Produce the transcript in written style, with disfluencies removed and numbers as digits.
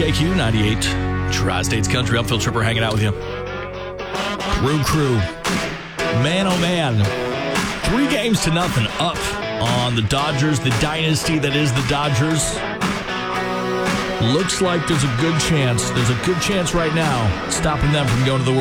KQ 98, Tri-States Country. I'm Phil Tripper hanging out with you. Crew. Man, oh man. 3-0 up on the Dodgers, the dynasty that is the Dodgers. Looks like there's a good chance right now stopping them from going to the World